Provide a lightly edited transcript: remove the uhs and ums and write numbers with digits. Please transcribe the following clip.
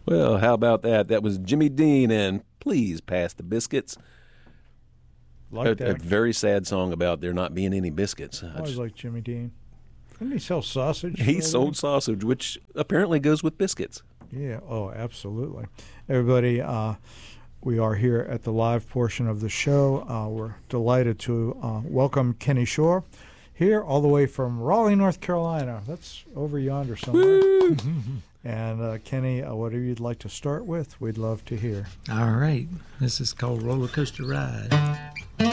Well, how about that? That was Jimmy Dean and Please Pass the Biscuits. Like A that. very sad song about there not being any biscuits. I always like Jimmy Dean. Didn't he sell sausage? He sold sausage, which apparently goes with biscuits. Yeah. Oh, absolutely. Everybody, we are here at the live portion of the show. We're delighted to welcome Kenny Shore here all the way from Raleigh, North Carolina. That's over yonder somewhere. And Kenny, whatever you'd like to start with, we'd love to hear. All right. This is called Roller Coaster Ride.